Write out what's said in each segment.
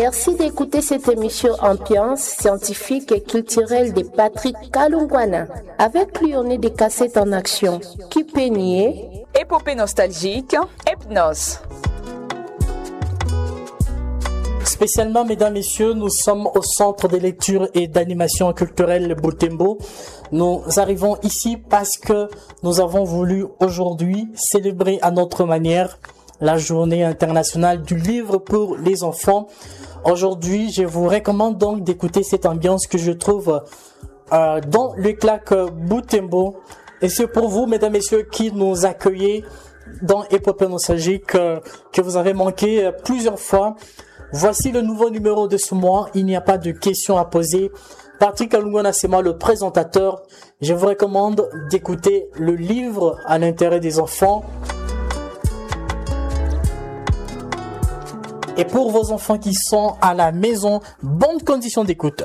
Merci d'écouter cette émission Ambiance scientifique et culturelle de Patrick Kalungwana. Avec lui, on est des cassettes en action. Qui peut nier? Épopée nostalgique, Hypnose. Spécialement, mesdames, messieurs, nous sommes au Centre de lecture et d'animation culturelle Butembo. Nous arrivons ici parce que nous avons voulu aujourd'hui célébrer à notre manière la journée internationale du livre pour les enfants. Aujourd'hui, je vous recommande donc d'écouter cette ambiance que je trouve dans le CLAC Butembo. Et c'est pour vous, mesdames, messieurs, qui nous accueillez dans Épopée nostalgique que vous avez manqué plusieurs fois. Voici le nouveau numéro de ce mois. Il n'y a pas de questions à poser. Patrick Kalungwana, c'est moi le présentateur. Je vous recommande d'écouter le livre à l'intérêt des enfants. Et pour vos enfants qui sont à la maison, bonnes conditions d'écoute.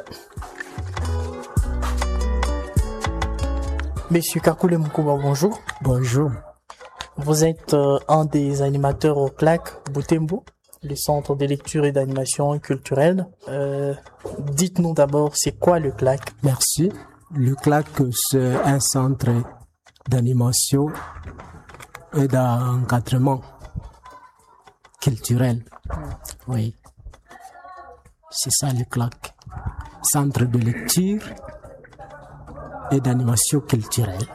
Monsieur Kakule Moukouba, bonjour. Bonjour. Vous êtes un des animateurs au CLAC Butembo, le Centre de lecture et d'animation culturelle. Dites-nous d'abord, c'est quoi le CLAC? Merci. Le CLAC, c'est un centre d'animation et d'encadrement culturel. Oui. C'est ça le CLAC. Centre de lecture et d'animation culturelle.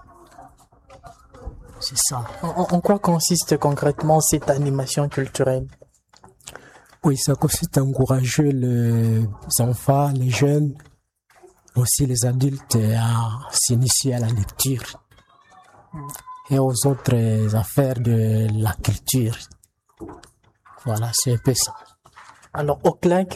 C'est ça. En quoi consiste concrètement cette animation culturelle? Oui, ça consiste à encourager les enfants, les jeunes, aussi les adultes à s'initier à la lecture et aux autres affaires de la culture. Voilà, c'est un peu ça. Alors, au CLAC,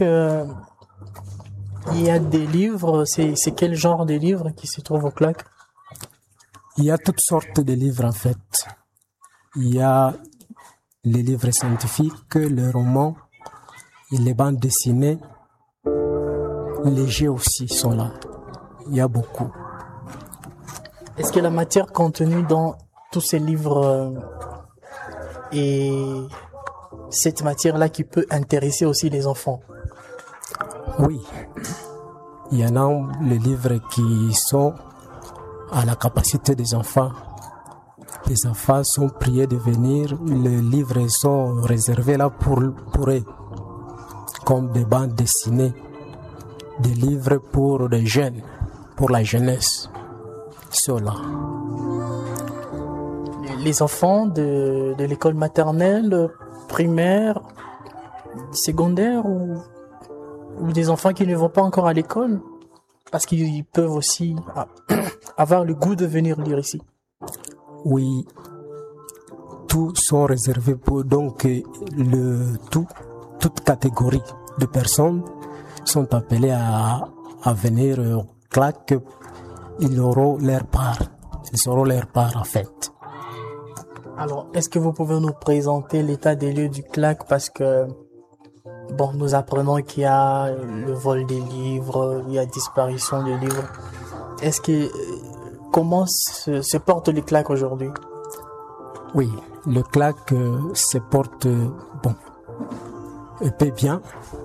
il y a des livres. C'est quel genre de livres qui se trouvent au CLAC? Il y a toutes sortes de livres, en fait. Il y a les livres scientifiques, les romans, et les bandes dessinées. Les jeux aussi sont là. Il y a beaucoup. Est-ce que la matière contenue dans tous ces livres est cette matière-là qui peut intéresser aussi les enfants? Oui. Il y en a les livres qui sont à la capacité des enfants. Les enfants sont priés de venir. Les livres sont réservés là pour eux, comme des bandes dessinées, des livres pour les jeunes, pour la jeunesse. Cela. Les enfants de l'école maternelle, primaire, secondaire ou des enfants qui ne vont pas encore à l'école, parce qu'ils peuvent aussi avoir le goût de venir lire ici. Oui, tous sont réservés pour donc toute catégorie de personnes sont appelées à venir au CLAC. Ils auront leur part. Ils auront leur part en fait. Alors, est-ce que vous pouvez nous présenter l'état des lieux du CLAC? Parce que, bon, nous apprenons qu'il y a le vol des livres, il y a disparition des livres. Comment se porte le CLAC aujourd'hui? Oui, le CLAC se porte, un peu bien.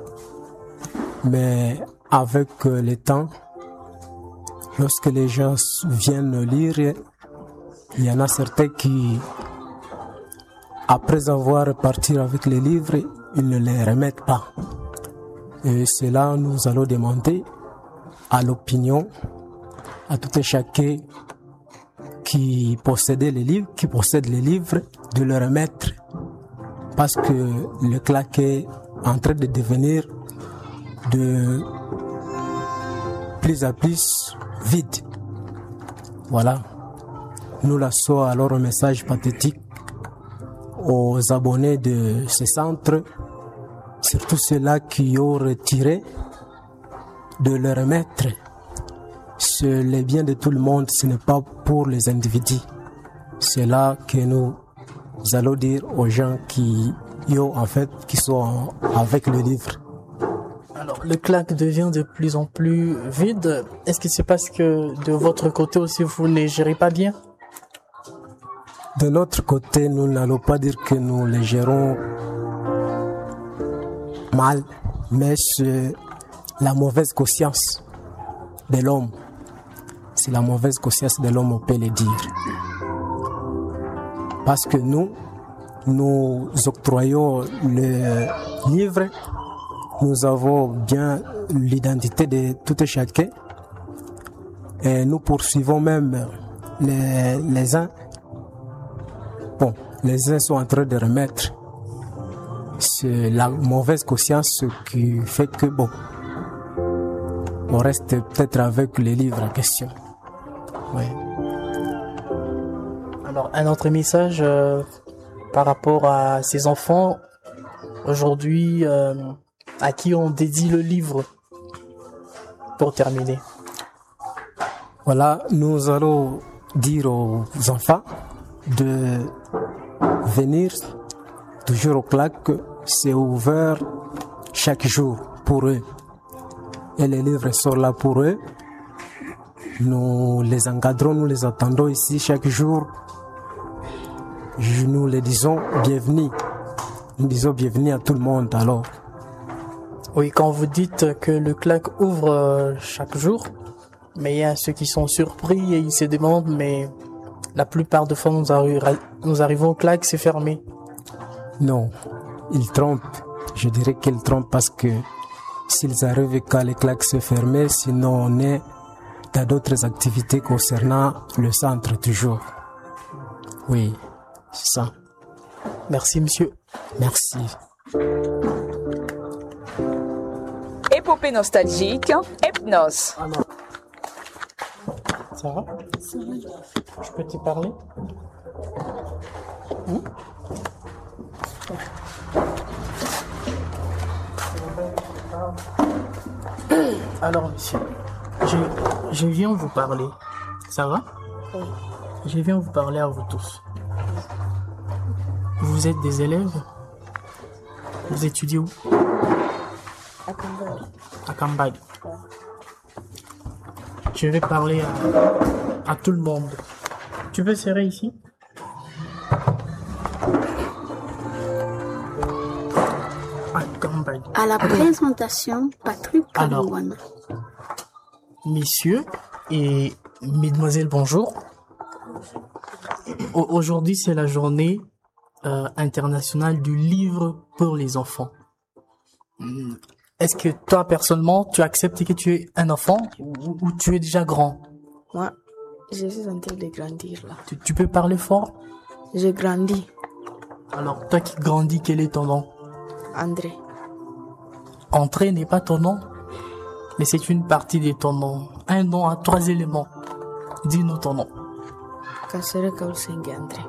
Mais avec le temps, lorsque les gens viennent lire, il y en a certains qui, après avoir parti avec les livres, ils ne les remettent pas. Et c'est là nous allons demander à l'opinion, à tout un chacun qui possède les livres, de les remettre. Parce que le CLAC est en train de devenir de plus en plus vide. Voilà. Nous lançons alors un message pathétique aux abonnés de ce centre, surtout ceux-là qui ont retiré, de le remettre. C'est le bien de tout le monde, ce n'est pas pour les individus. C'est là que nous allons dire aux gens qui sont avec le livre. Alors, le CLAC devient de plus en plus vide. Est-ce que c'est parce que de votre côté aussi vous ne les gérez pas bien? De notre côté, nous n'allons pas dire que nous les gérons mal, mais c'est la mauvaise conscience de l'homme. C'est la mauvaise conscience de l'homme, on peut le dire. Parce que nous octroyons le livre, nous avons bien l'identité de tout et chacun, et nous poursuivons même les uns. Bon, les uns sont en train de remettre. C'est la mauvaise conscience qui fait que, bon, on reste peut-être avec les livres en question. Oui. Alors, un autre message par rapport à ces enfants, aujourd'hui, à qui on dédie le livre, pour terminer. Voilà, nous allons dire aux enfants de venir toujours au CLAC, c'est ouvert chaque jour pour eux. Et les livres sont là pour eux. Nous les encadrons, nous les attendons ici chaque jour. Nous les disons bienvenue. Nous disons bienvenue à tout le monde alors. Oui, quand vous dites que le CLAC ouvre chaque jour, mais il y a ceux qui sont surpris et ils se demandent, mais la plupart de fois nous arrivons au CLAC, c'est fermé. Non, ils trompent. Je dirais qu'ils trompent parce que s'ils arrivent quand les CLAC se ferment, sinon on est dans d'autres activités concernant le centre toujours. Oui, c'est ça. Merci monsieur. Merci. Épopée nostalgique, Epnos. Alors, ça va? Je peux te parler? Alors, monsieur, je viens vous parler. Ça va? Oui. Je viens vous parler à vous tous. Vous êtes des élèves? Vous étudiez où? À Cambodge. À Cambodge. Je vais parler à tout le monde. Tu peux serrer ici? À Cambodge. À la présentation, Patrick Alors. Kalungwana. Messieurs et mesdemoiselles, bonjour. Aujourd'hui, c'est la journée internationale du livre pour les enfants. Est-ce que toi, personnellement, tu acceptes que tu es un enfant ou tu es déjà grand? Moi, je suis en train de grandir là. Tu peux parler fort? Je grandis. Alors, toi qui grandis, quel est ton nom? André. Entrée n'est pas ton nom, mais c'est une partie de ton nom. Un nom à 3 éléments. Dis-nous ton nom. Kassere Kaulsenge André.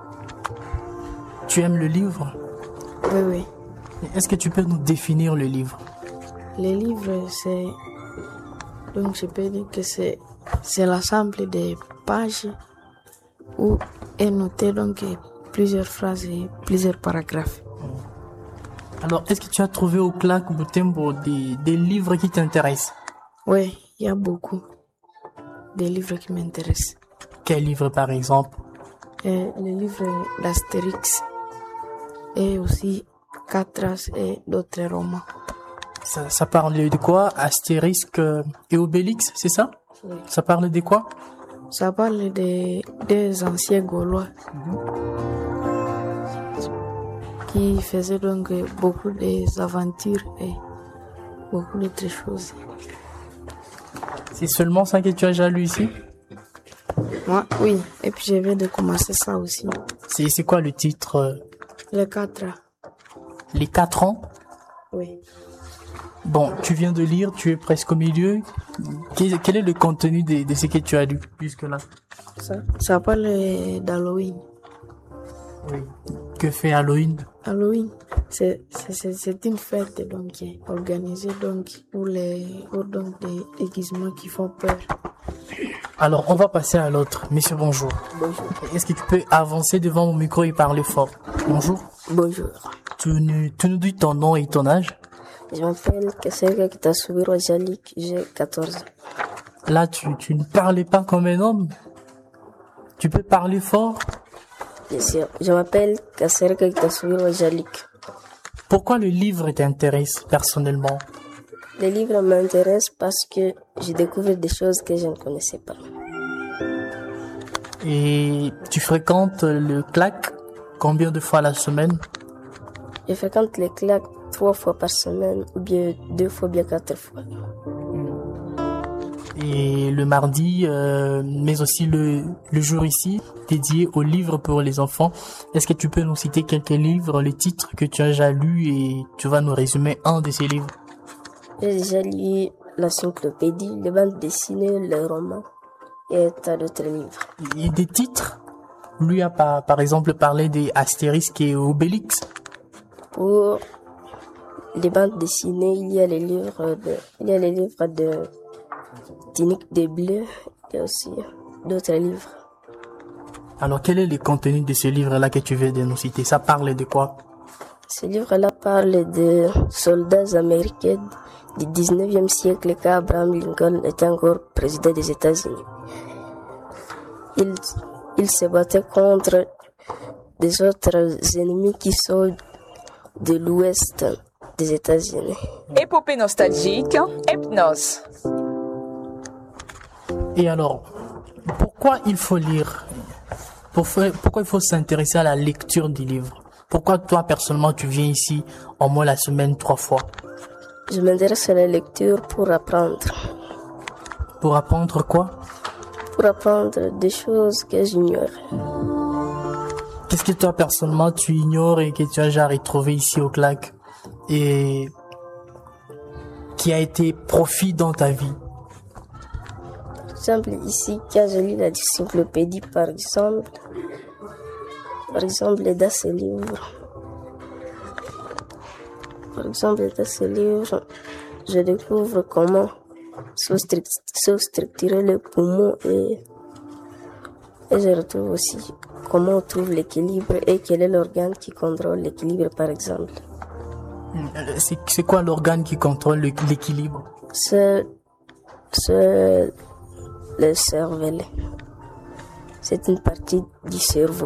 Tu aimes le livre? Oui, oui. Est-ce que tu peux nous définir le livre? Les livres, c'est... Donc, je peux dire que c'est l'ensemble des pages où est noté donc plusieurs phrases et plusieurs paragraphes. Alors, est-ce que tu as trouvé au CLAC Butembo des livres qui t'intéressent? Oui, il y a beaucoup de livres qui m'intéressent. Quel livre, par exemple? Les livres d'Astérix et aussi Catras et d'autres romans. Ça parle de quoi? Astérisque et Obélix, c'est ça? Oui. Ça parle de quoi? Ça parle des anciens Gaulois qui faisaient donc beaucoup d'aventures et beaucoup d'autres choses. C'est seulement ça que tu as déjà lu ici? Moi, oui. Et puis je viens de commencer ça aussi. C'est quoi le titre? Les 4 ans. Les 4 ans? Oui. Bon, tu viens de lire, tu es presque au milieu. Quel est le contenu de ce que tu as lu jusque-là? Ça parle d'Halloween. Oui. Que fait Halloween? Halloween, c'est une fête donc organisée donc pour donc des déguisements qui font peur. Alors, on va passer à l'autre. Monsieur, bonjour. Bonjour. Est-ce que tu peux avancer devant mon micro et parler fort? Bonjour. Bonjour. Tu nous dis ton nom et ton âge? Je m'appelle Kassere Kitasubiro Jalik, j'ai 14 ans. Là, tu ne parlais pas comme un homme. Tu peux parler fort? Je m'appelle Kassere Kitasubiro Jalik. Pourquoi le livre t'intéresse personnellement? Les livres m'intéressent parce que je découvre des choses que je ne connaissais pas. Et tu fréquentes le CLAC combien de fois la semaine? Je fréquente les CLAC 3 fois par semaine, ou bien 2 fois, bien 4 fois. Et le mardi, mais aussi le jour ici, dédié aux livres pour les enfants. Est-ce que tu peux nous citer quelques livres, les titres que tu as déjà lus et tu vas nous résumer un de ces livres? J'ai déjà lu l'encyclopédie, les bandes dessinées, les romans et tas d'autres livres. Il y a des titres? Lui a par exemple parlé des Astérix et Obélix. Pour les bandes dessinées, il y a les livres de Tunique de Bleu et aussi d'autres livres. Alors, quel est le contenu de ce livre-là que tu viens de nous citer? Ça parle de quoi? Ce livre-là parle de soldats américains du 19e siècle quand Abraham Lincoln était encore président des États-Unis. Il se battait contre des autres ennemis qui sont de l'ouest des États-Unis. Épopée nostalgique, Hypnose. Et alors, pourquoi il faut lire? Pourquoi il faut s'intéresser à la lecture du livre? Pourquoi toi, personnellement, tu viens ici au moins la semaine 3 fois? Je m'intéresse à la lecture pour apprendre. Pour apprendre quoi? Pour apprendre des choses que j'ignore. Qu'est-ce que toi, personnellement, tu ignores et que tu as déjà retrouvé ici au CLAC et qui a été profit dans ta vie? Par exemple, ici, quand je lis la encyclopédie, par exemple, dans ce livre, je découvre comment sont structurés les poumons et je retrouve aussi comment on trouve l'équilibre et quel est l'organe qui contrôle l'équilibre, par exemple. C'est quoi l'organe qui contrôle l'équilibre? C'est le cervelet. C'est une partie du cerveau.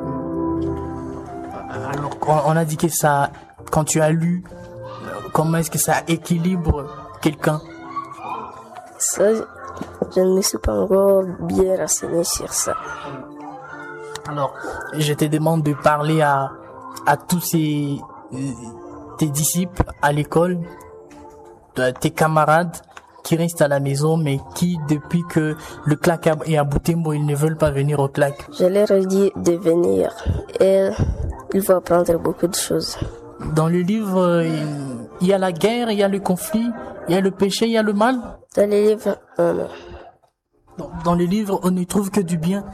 Alors, on a dit que ça, quand tu as lu, comment est-ce que ça équilibre quelqu'un? Ça, je ne me suis pas encore bien renseigné sur ça. Alors, je te demande de parler à tous tes disciples à l'école, tes camarades qui restent à la maison, mais qui, depuis que le CLAC est à Butembo, ils ne veulent pas venir au CLAC. Je leur ai dit de venir et il faut apprendre beaucoup de choses. Dans le livre, il y a la guerre, il y a le conflit, il y a le péché, il y a le mal. Dans les livres, Dans le livre, on ne trouve que du bien.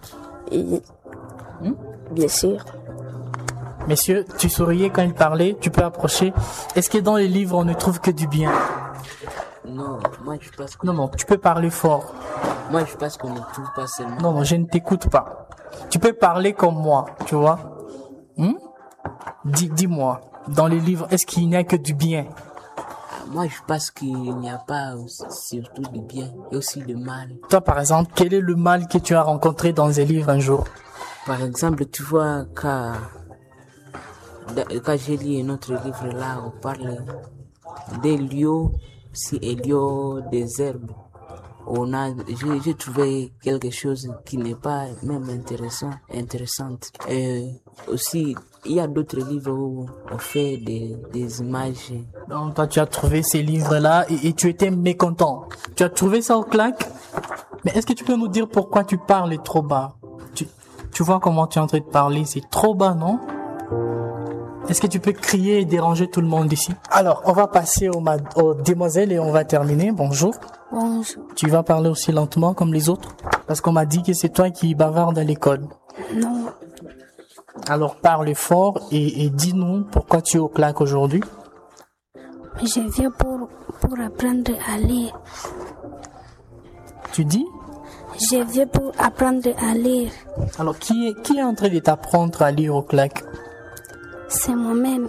Bien sûr. Messieurs, tu souriais quand il parlait, tu peux approcher. Est-ce que dans les livres, on ne trouve que du bien? Non, moi je pense que... Non, tu peux parler fort. Moi je pense qu'on ne trouve pas seulement... Non, je ne t'écoute pas. Tu peux parler comme moi, tu vois. Dis-moi, dans les livres, est-ce qu'il n'y a que du bien? Moi je pense qu'il n'y a pas surtout du bien, et aussi du mal. Toi, par exemple, quel est le mal que tu as rencontré dans un livre un jour? Par exemple, tu vois, quand j'ai lu un autre livre là, on parle des lieux, et lieux des herbes. J'ai trouvé quelque chose qui n'est pas même intéressante. Aussi, il y a d'autres livres où on fait des images. Donc, toi, tu as trouvé ces livres-là et tu étais mécontent. Tu as trouvé ça au CLAC? Mais est-ce que tu peux nous dire pourquoi tu parles trop bas? Tu vois comment tu es en train de parler, c'est trop bas, non? Est-ce que tu peux crier et déranger tout le monde ici? Alors, on va passer aux demoiselles et on va terminer. Bonjour. Bonjour. Tu vas parler aussi lentement comme les autres? Parce qu'on m'a dit que c'est toi qui bavarde à l'école. Non. Alors, parle fort et dis-nous pourquoi tu es au CLAC aujourd'hui. Je viens pour apprendre à lire. Tu dis? Je viens pour apprendre à lire. Alors, qui est en train de t'apprendre à lire au CLAC? C'est moi-même.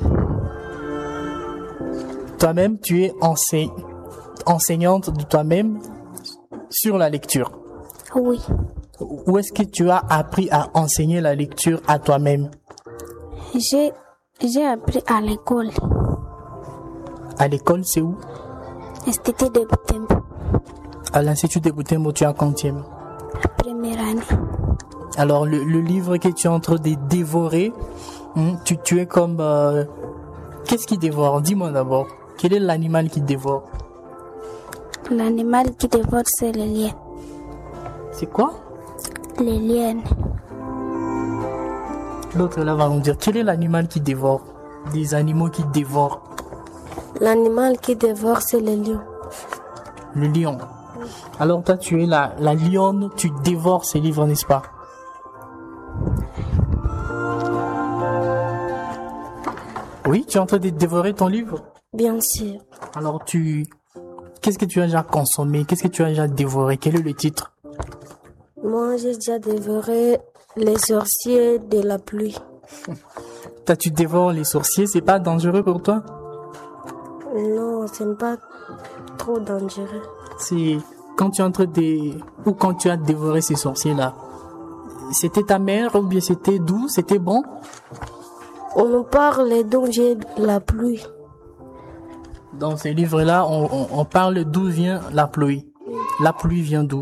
Toi-même, tu es enseignante de toi-même sur la lecture. Oui. Où est-ce que tu as appris à enseigner la lecture à toi-même? J'ai J'ai appris à l'école. À l'école, c'est où? Institut de Butembo, À l'Institut de Butembo, tu es en quantième. la première année. Alors, le livre que tu es en train de dévorer, tu es comme... qu'est-ce qui dévore? Dis-moi d'abord. Quel est l'animal qui dévore? L'animal qui dévore, c'est les liens. C'est quoi? Les liens. L'autre là va nous dire, quel est l'animal qui dévore? Des animaux qui dévorent. L'animal qui dévore, c'est le lion. Le lion. Alors toi, tu es la lionne, tu dévores ces livres, n'est-ce pas? Oui, tu es en train de dévorer ton livre? Bien sûr. Alors qu'est-ce que tu as déjà consommé? Qu'est-ce que tu as déjà dévoré? Quel est le titre? Moi, j'ai déjà dévoré les sorciers de la pluie. Toi, tu dévores les sorciers, c'est pas dangereux pour toi? Non, ce n'est pas trop dangereux. C'est quand tu es en train ou quand tu as dévoré ces sorciers-là. C'était ta mère ou bien c'était doux, c'était bon? On nous parle des dangers de la pluie. Dans ces livres-là, on parle d'où vient la pluie. La pluie vient d'où?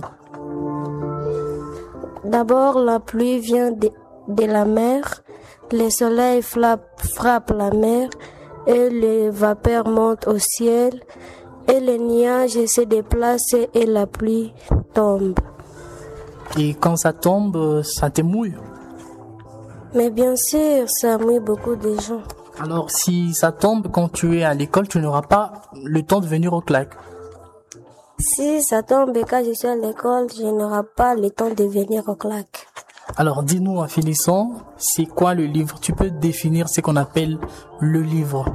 D'abord, la pluie vient de la mer. Le soleil frappe la mer et les vapeurs montent au ciel et les nuages se déplacent et la pluie tombe. Et quand ça tombe, ça te mouille. Mais bien sûr, ça mouille beaucoup de gens. Alors si ça tombe quand tu es à l'école, tu n'auras pas le temps de venir au claque. Si ça tombe et quand je suis à l'école, je n'aurai pas le temps de venir au claque. Alors dis-nous en finissant, c'est quoi le livre? Tu peux définir ce qu'on appelle le livre.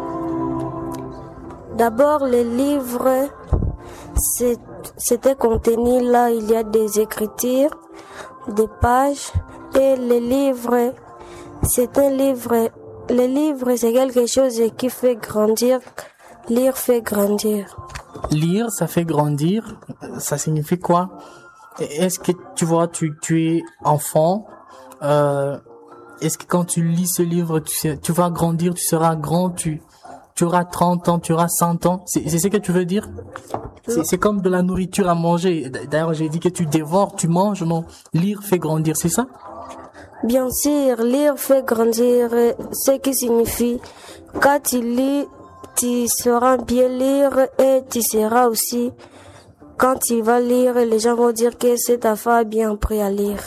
D'abord, le livre, c'était contenu là, il y a des écritures, des pages, et le livre, c'est un livre. Le livre, c'est quelque chose qui fait grandir. Lire fait grandir. Lire, ça fait grandir. Ça signifie quoi? Est-ce que tu vois, tu es enfant, est-ce que quand tu lis ce livre, tu vas grandir, tu seras grand, tu auras 30 ans, tu auras 100 ans? C'est ce que tu veux dire? C'est comme de la nourriture à manger. D'ailleurs, j'ai dit que tu dévores, tu manges, non? Lire fait grandir, c'est ça? Bien sûr, lire fait grandir, ce qui signifie, quand tu lis, tu sauras bien lire et tu seras aussi, quand tu vas lire, les gens vont dire que cet enfant a bien appris à lire.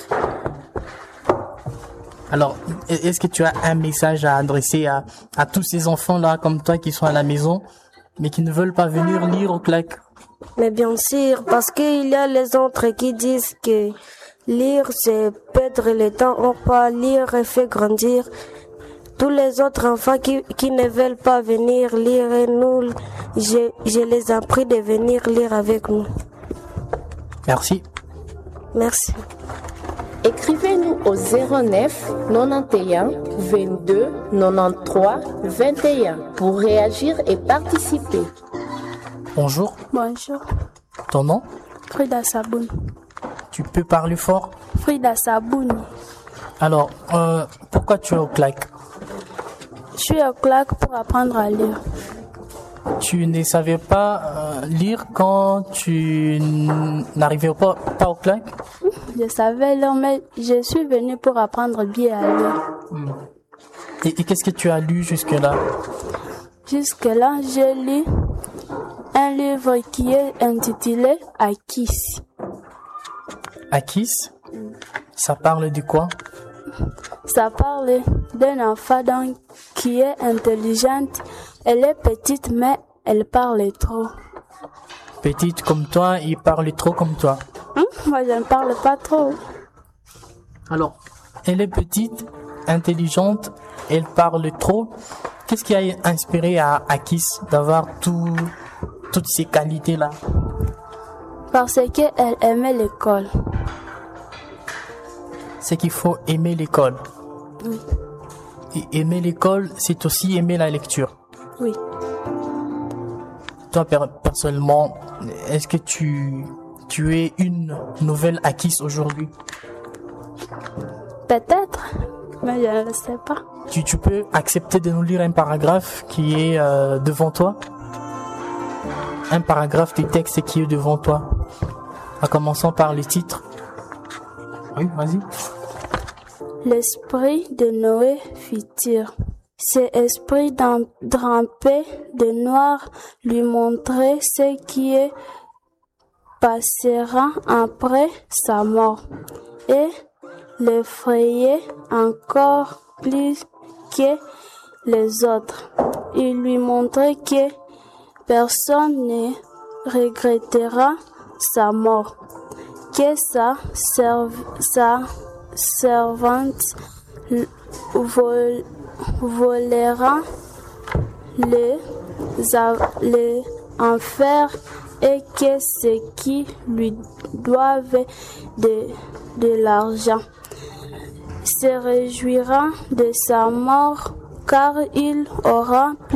Alors, est-ce que tu as un message à adresser à tous ces enfants-là comme toi qui sont à la maison, mais qui ne veulent pas venir lire au claque? Mais bien sûr, parce qu'il y a les autres qui disent que lire, c'est perdre le temps. On peut lire et fait grandir. Tous les autres enfants qui ne veulent pas venir lire, et nous, je les ai pris de venir lire avec nous. Merci. Merci. Écrivez-nous au 09 91 22 93 21 pour réagir et participer. Bonjour. Bonjour. Ton nom? Frida Saboun. Tu peux parler fort? Frida Saboun. Alors, pourquoi tu es au claque? Je suis au claque pour apprendre à lire. Tu ne savais pas lire quand tu n'arrivais pas au claque? Je savais lire, mais je suis venue pour apprendre bien à lire. Et qu'est-ce que tu as lu jusque-là? Jusque-là, j'ai lu un livre qui est intitulé Akis. Akis? Ça parle de quoi? Ça parle d'un enfant qui est intelligente. Elle est petite, mais elle parle trop. Petite comme toi, il parle trop comme toi. Moi, je ne parle pas trop. Alors, elle est petite, intelligente, elle parle trop. Qu'est-ce qui a inspiré à Akis d'avoir toutes ces qualités-là? Parce qu'elle aimait l'école. C'est qu'il faut aimer l'école. Oui. Et aimer l'école, c'est aussi aimer la lecture. Oui. Toi, personnellement, est-ce que tu es une nouvelle Akis aujourd'hui? Peut-être, mais je ne le sais pas. Tu peux accepter de nous lire un paragraphe qui est devant toi? Un paragraphe du texte qui est devant toi. En commençant par le titre. Oui, vas-y. L'esprit de Noé futur. Cet esprit drapé de noir lui montrait ce qui passera après sa mort et l'effrayait encore plus que les autres. Il lui montrait que personne ne regrettera sa mort, que sa servante volera les enfers et que ceux qui lui doivent de l'argent se réjouira de sa mort car il aura